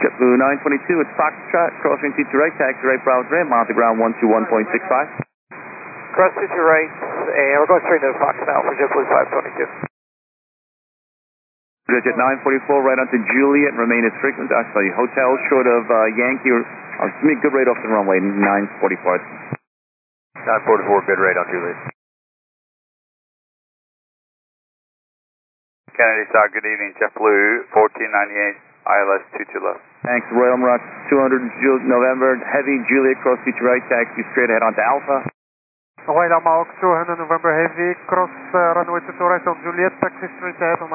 JetBlue 922, it's Foxtrot, crossing to right, taxi right, Browns Ram, mount the ground 121.65. Cross to right, and we're going straight to Fox now for JetBlue 522. Jet 944, right onto Juliet, remain as frequent. Actually, hotel short of Yankee, give me a good rate off the runway, 944. 944, good rate on Juliet. Kennedy South, good evening, JetBlue 1498, ILS 22 left. Thanks, Royal Maroc 200 November, heavy Juliet, cross to right, taxi straight ahead onto Alpha. Royal Maroc 200 November heavy, cross runway to right on Juliet, taxi straight ahead on